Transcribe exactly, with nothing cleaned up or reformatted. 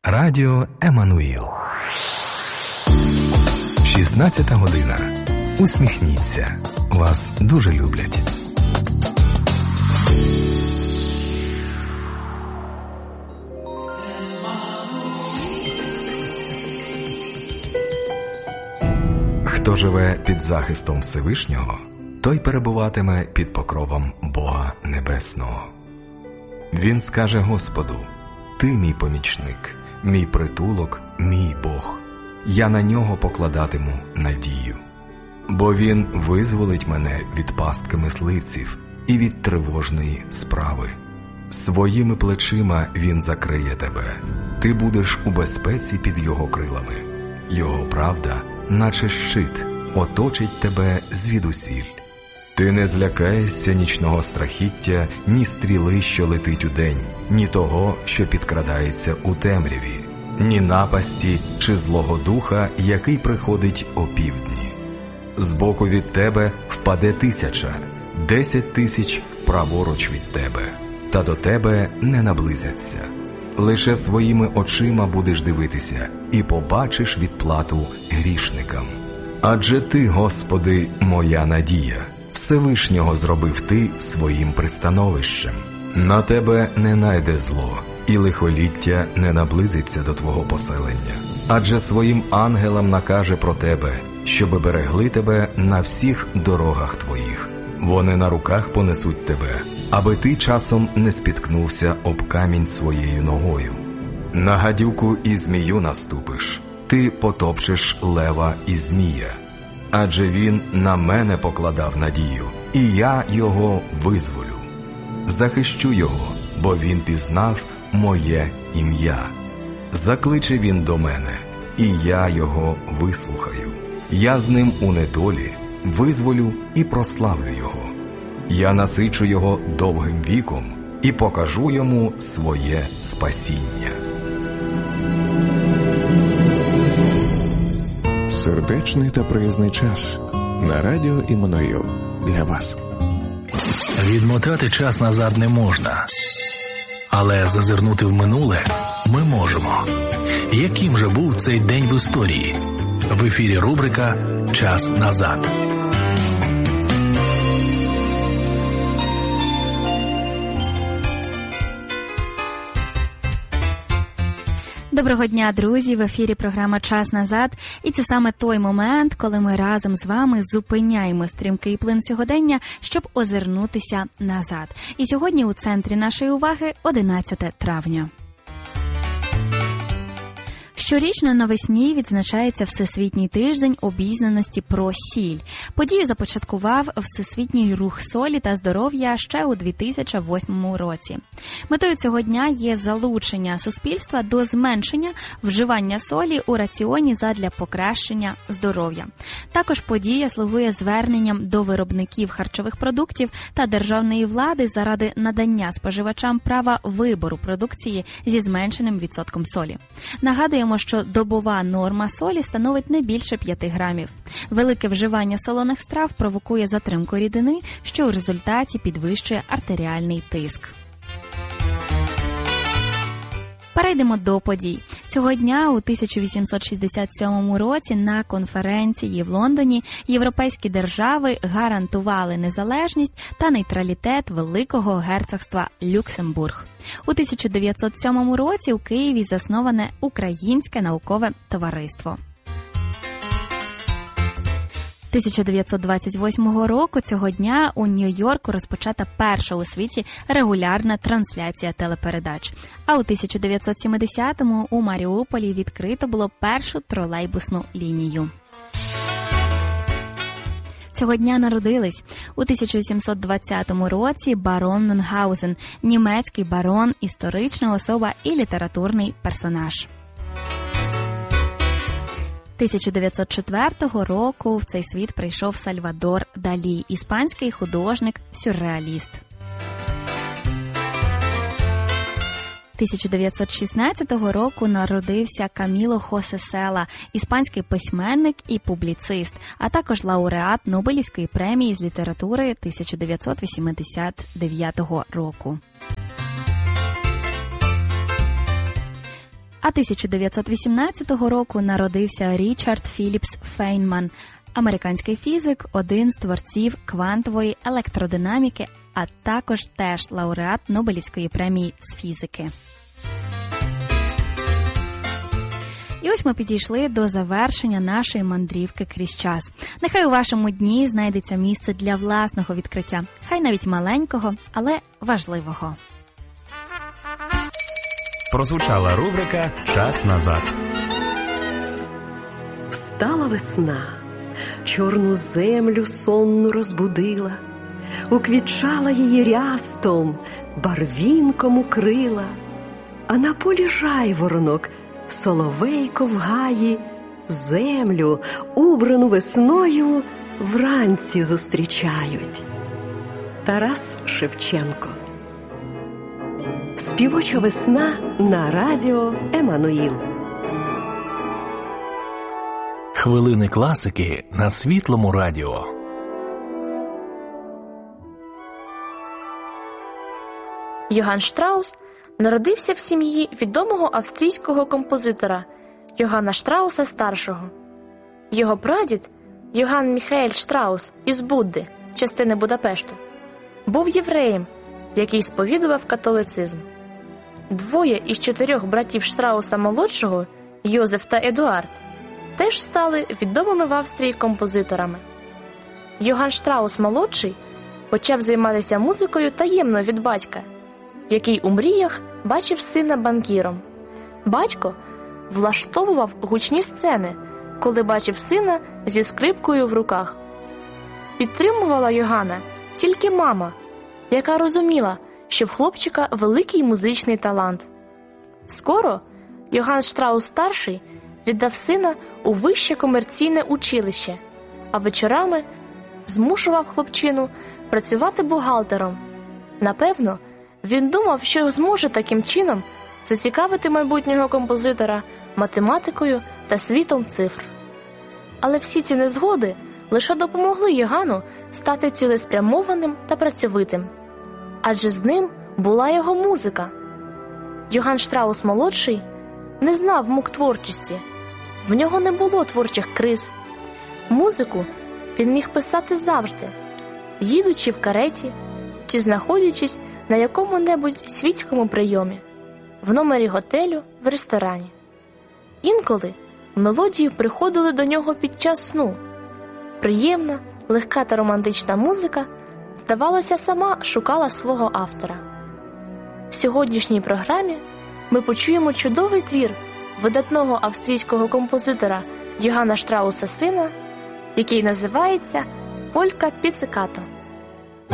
Радіо Еммануїл. шістнадцята година. Усміхніться. Вас дуже люблять. Хто живе під захистом Всевишнього, той перебуватиме під покровом Бога Небесного. Він скаже Господу: «Ти мій помічник, мій притулок, мій Бог. Я на нього покладатиму надію. Бо він визволить мене від пастки мисливців і від тривожної справи. Своїми плечима він закриє тебе. Ти будеш у безпеці під його крилами. Його правда, наче щит, оточить тебе звідусіль. Ти не злякаєшся нічного страхіття, ні стріли, що летить удень, ні того, що підкрадається у темряві, ні напасті чи злого духа, який приходить опівдні. Збоку від тебе впаде тисяча, десять тисяч праворуч від тебе, та до тебе не наблизяться. Лише своїми очима будеш дивитися і побачиш відплату грішникам. Адже ти, Господи, моя надія. Всевишнього зробив ти своїм пристановищем. На тебе не найде зло, і лихоліття не наблизиться до твого поселення. Адже своїм ангелам накаже про тебе, щоби берегли тебе на всіх дорогах твоїх. Вони на руках понесуть тебе, аби ти часом не спіткнувся об камінь своєю ногою. На гадюку і змію наступиш, ти потопчеш лева і змія. Адже він на мене покладав надію, і я його визволю. Захищу його, бо він пізнав моє ім'я. Закличе він до мене, і я його вислухаю. Я з ним у недолі визволю і прославлю його. Я насичу його довгим віком і покажу йому своє спасіння. Сердечний та приязний час на радіо Еммануїл для вас. Відмотати час назад не можна, але зазирнути в минуле ми можемо. Яким же був цей день в історії? В ефірі рубрика «Час назад». Доброго дня, друзі! В ефірі програма «Час назад». І це саме той момент, коли ми разом з вами зупиняємо стрімкий плин сьогодення, щоб озирнутися назад. І сьогодні у центрі нашої уваги одинадцяте травня. Щорічно навесні відзначається Всесвітній тиждень обізнаності про сіль. Подію започаткував Всесвітній рух солі та здоров'я ще у дві тисячі восьмому році. Метою цього дня є залучення суспільства до зменшення вживання солі у раціоні задля покращення здоров'я. Також подія слугує зверненням до виробників харчових продуктів та державної влади заради надання споживачам права вибору продукції зі зменшеним відсотком солі. Нагадуємо, що добова норма солі становить не більше п'яти грамів. Велике вживання солоних страв провокує затримку рідини, що у результаті підвищує артеріальний тиск. Перейдемо до подій. Цього дня у тисяча вісімсот шістдесят сьомому році на конференції в Лондоні європейські держави гарантували незалежність та нейтралітет Великого герцогства Люксембург. У тисяча дев'ятсот сьомому році у Києві засноване Українське наукове товариство. тисяча дев'ятсот двадцять восьмого року цього дня у Нью-Йорку розпочата перша у світі регулярна трансляція телепередач. А у тисяча дев'ятсот сімдесятому у Маріуполі відкрито було першу тролейбусну лінію. Цього дня народились у тисяча вісімсот двадцятому році барон Мюнхгаузен, німецький барон, історична особа і літературний персонаж. тисяча дев'ятсот четвертого року в цей світ прийшов Сальвадор Далі, іспанський художник-сюрреаліст. тисяча дев'ятсот шістнадцятого року народився Каміло Хосе Села, іспанський письменник і публіцист, а також лауреат Нобелівської премії з літератури тисяча дев'ятсот вісімдесят дев'ятого року. А тисяча дев'ятсот вісімнадцятого року народився Річард Філіпс Фейнман, американський фізик, один з творців квантової електродинаміки, а також теж лауреат Нобелівської премії з фізики. І ось ми підійшли до завершення нашої мандрівки крізь час. Нехай у вашому дні знайдеться місце для власного відкриття, хай навіть маленького, але важливого. Прозвучала рубрика «Час назад». Встала весна, чорну землю сонну розбудила, уквітчала її рястом, барвінком укрила, а на полі жайворонок соловейко в гаї землю, убрану весною, вранці зустрічають. Тарас Шевченко. Співоча весна на радіо Еммануїл. Хвилини класики на Світлому радіо. Йоганн Штраус народився в сім'ї відомого австрійського композитора Йоганна Штрауса старшого. Його прадід Йоганн Міхаель Штраус із Будди, частини Будапешту, був євреєм, який сповідував католицизм. Двоє із чотирьох братів Штрауса-молодшого, Йозеф та Едуард, теж стали відомими в Австрії композиторами. Йоганн Штраус-молодший почав займатися музикою таємно від батька, який у мріях бачив сина банкіром. Батько влаштовував гучні сцени, коли бачив сина зі скрипкою в руках. Підтримувала Йоганна тільки мама, яка розуміла, що в хлопчика великий музичний талант. Скоро Йоганн Штраус-старший віддав сина у вище комерційне училище, а вечорами змушував хлопчину працювати бухгалтером. Напевно, він думав, що зможе таким чином зацікавити майбутнього композитора математикою та світом цифр. Але всі ці незгоди лише допомогли Йоганну стати цілеспрямованим та працьовитим. Адже з ним була його музика. Йоганн Штраус-молодший не знав мук творчості. В нього не було творчих криз. Музику він міг писати завжди, їдучи в кареті чи знаходячись на якому-небудь світському прийомі, в номері готелю, в ресторані. Інколи мелодії приходили до нього під час сну. Приємна, легка та романтична музика, здавалося, сама шукала свого автора. В сьогоднішній програмі ми почуємо чудовий твір видатного австрійського композитора Йоганна Штрауса сина, який називається «Полька-піцикато».